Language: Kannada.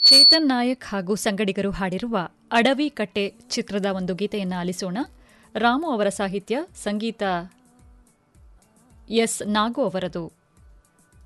ಚೇತನ್ ನಾಯಕ್ ಹಾಗೂ ಸಂಗಡಿಗರು ಹಾಡಿರುವ ಅಡವಿ ಕಟ್ಟೆ ಚಿತ್ರದ ಒಂದು ಗೀತೆಯನ್ನು ಆಲಿಸೋಣ. ರಾಮು ಅವರ ಸಾಹಿತ್ಯ, ಸಂಗೀತ ಎಸ್ ನಾಗು ಅವರದು.